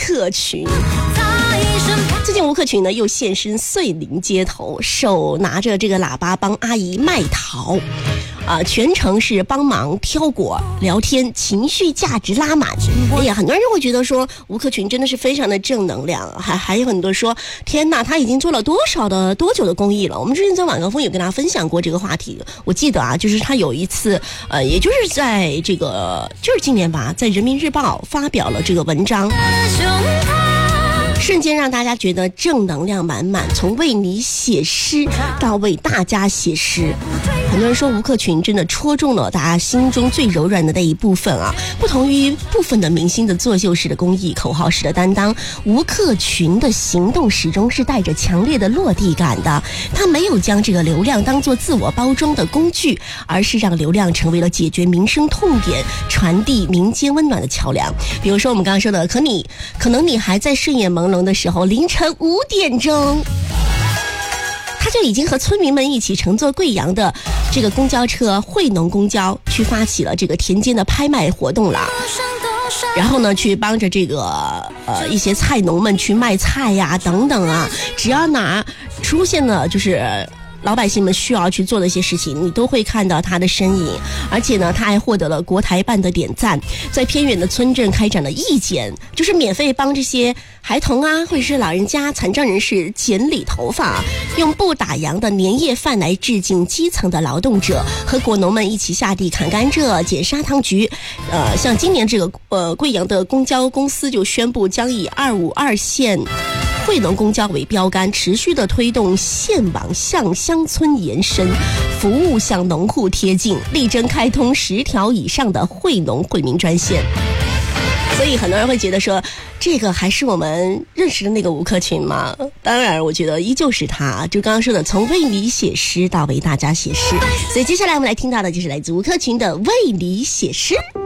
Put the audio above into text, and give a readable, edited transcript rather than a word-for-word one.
克群。最近吴克群呢又现身遂宁街头，手拿着这个喇叭帮阿姨卖桃，全程是帮忙挑果聊天，情绪价值拉满。哎呀，很多人就会觉得说吴克群真的是非常的正能量，还有很多说天哪，他已经做了多久的公益了。我们之前在晚高峰有跟大家分享过这个话题，我记得就是他有一次也就是在这个就是今年吧，在人民日报发表了这个文章，瞬间让大家觉得正能量满满，从为你写诗到为大家写诗。很多人说吴克群真的戳中了大家心中最柔软的那一部分啊！不同于部分的明星的作秀式的公益、口号式的担当，吴克群的行动始终是带着强烈的落地感的。他没有将这个流量当作自我包装的工具，而是让流量成为了解决民生痛点、传递民间温暖的桥梁。比如说我们刚刚说的，可能你还在睡眼朦胧的时候，凌晨5点钟。他就已经和村民们一起乘坐贵阳的这个公交车惠农公交去发起了这个田间的拍卖活动了，然后呢去帮着这个一些菜农们去卖菜呀等等啊，只要哪出现了就是老百姓们需要去做的一些事情，你都会看到他的身影。而且呢，他还获得了国台办的点赞，在偏远的村镇开展了义剪，就是免费帮这些孩童啊或者是老人家、残障人士剪理头发，用不打烊的年夜饭来致敬基层的劳动者，和果农们一起下地砍甘蔗、捡砂糖橘。像今年这个贵阳的公交公司就宣布将以252线惠农公交为标杆，持续的推动线网向乡村延伸，服务向农户贴近，力争开通10条以上的惠农惠民专线。所以很多人会觉得说，这个还是我们认识的那个吴克群吗？当然我觉得依旧是他，就刚刚说的从为你写诗到为大家写诗。所以接下来我们来听到的就是来自吴克群的为你写诗。